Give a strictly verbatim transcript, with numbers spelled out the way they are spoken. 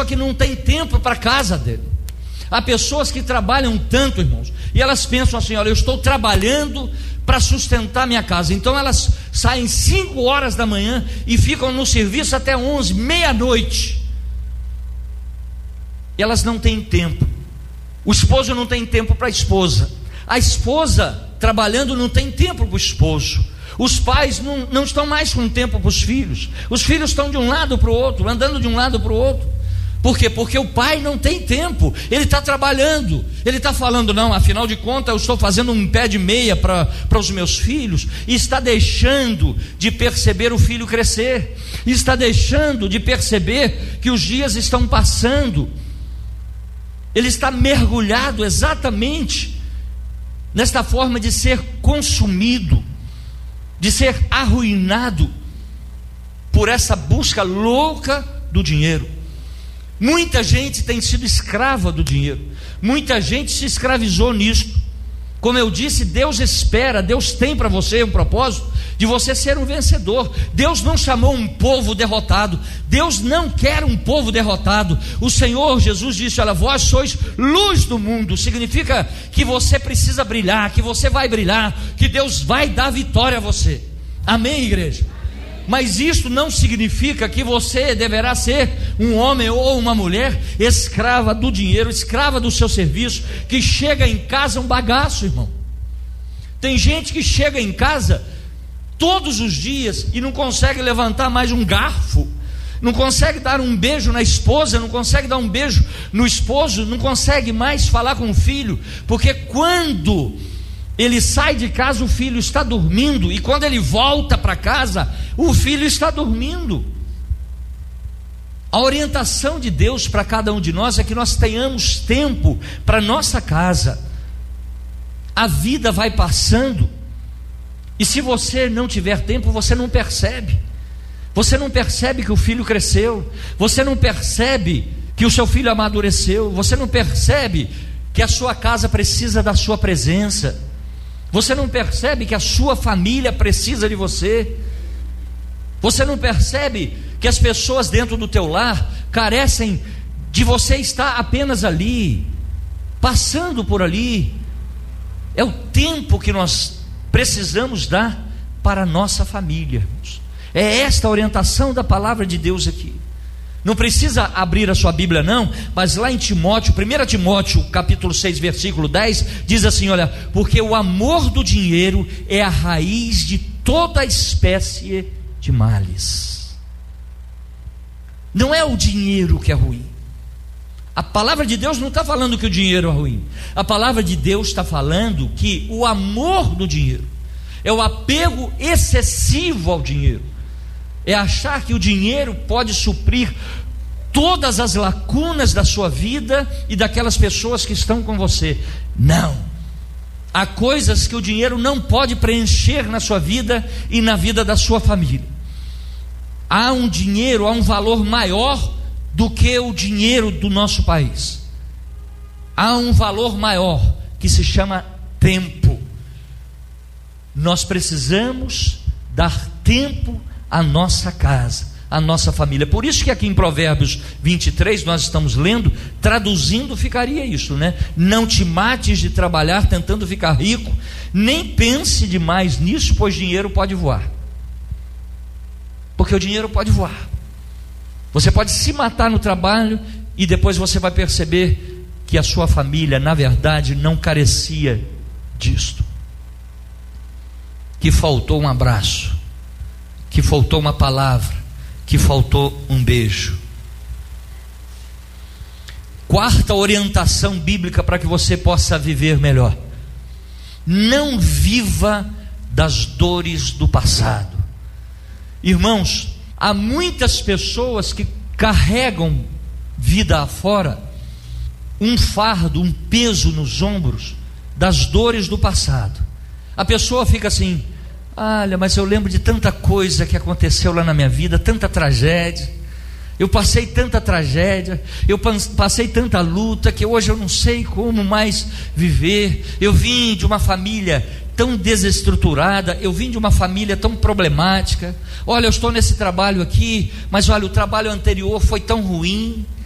que não tem tempo para a casa dele. Há pessoas que trabalham tanto, irmãos, e elas pensam assim: olha, eu estou trabalhando para sustentar minha casa. Então elas saem cinco horas da manhã e ficam no serviço até onze, meia-noite. E elas não têm tempo. O esposo não tem tempo para a esposa. A esposa trabalhando não tem tempo para o esposo. Os pais não, não estão mais com tempo para os filhos. Os filhos estão de um lado para o outro, andando de um lado para o outro. Por quê? Porque o pai não tem tempo. Ele está trabalhando. Ele está falando: não, afinal de contas eu estou fazendo um pé de meia para os meus filhos. E está deixando de perceber o filho crescer. E está deixando de perceber que os dias estão passando. Ele está mergulhado exatamente nesta forma de ser consumido, de ser arruinado por essa busca louca do dinheiro. Muita gente tem sido escrava do dinheiro. Muita gente se escravizou nisto. Como eu disse, Deus espera, Deus tem para você um propósito de você ser um vencedor. Deus não chamou um povo derrotado. Deus não quer um povo derrotado. O Senhor Jesus disse: olha, vós sois luz do mundo. Significa que você precisa brilhar, que você vai brilhar, que Deus vai dar vitória a você. Amém, igreja? Mas isso não significa que você deverá ser um homem ou uma mulher escrava do dinheiro, escrava do seu serviço, que chega em casa um bagaço, irmão. Tem gente que chega em casa todos os dias e não consegue levantar mais um garfo, não consegue dar um beijo na esposa, não consegue dar um beijo no esposo, não consegue mais falar com o filho, porque quando ele sai de casa, o filho está dormindo, e quando ele volta para casa, o filho está dormindo. A orientação de Deus para cada um de nós é que nós tenhamos tempo para nossa casa. A vida vai passando, e se você não tiver tempo, você não percebe. Você não percebe que o filho cresceu, você não percebe que o seu filho amadureceu, você não percebe que a sua casa precisa da sua presença. Você não percebe que a sua família precisa de você. Você não percebe que as pessoas dentro do teu lar carecem de você estar apenas ali, passando por ali. É o tempo que nós precisamos dar para a nossa família. É esta a orientação da palavra de Deus aqui. Não precisa abrir a sua Bíblia não, mas lá em Timóteo, primeiro Timóteo capítulo seis versículo dez, diz assim: olha, porque o amor do dinheiro é a raiz de toda espécie de males. Não é o dinheiro que é ruim. A palavra de Deus não está falando que o dinheiro é ruim. A palavra de Deus está falando que o amor do dinheiro é o apego excessivo ao dinheiro. É achar que o dinheiro pode suprir todas as lacunas da sua vida e daquelas pessoas que estão com você. Não. Há coisas que o dinheiro não pode preencher na sua vida e na vida da sua família. Há um dinheiro, há um valor maior do que o dinheiro do nosso país. Há um valor maior que se chama tempo. Nós precisamos dar tempo à nossa casa, à nossa família. Por isso que aqui em Provérbios vinte e três nós estamos lendo, traduzindo ficaria isso, né? Não te mates de trabalhar tentando ficar rico, nem pense demais nisso, pois dinheiro pode voar. Porque o dinheiro pode voar. Você pode se matar no trabalho e depois você vai perceber que a sua família, na verdade, não carecia disto. Que faltou um abraço, que faltou uma palavra, que faltou um beijo. Quarta orientação bíblica para que você possa viver melhor: não viva das dores do passado. Irmãos, há muitas pessoas que carregam vida afora um fardo, um peso nos ombros das dores do passado. A pessoa fica assim: olha, mas eu lembro de tanta coisa que aconteceu lá na minha vida, tanta tragédia, eu passei tanta tragédia, eu passei tanta luta, que hoje eu não sei como mais viver. Eu vim de uma família tão desestruturada, eu vim de uma família tão problemática. Olha, eu estou nesse trabalho aqui, mas olha, o trabalho anterior foi tão ruim.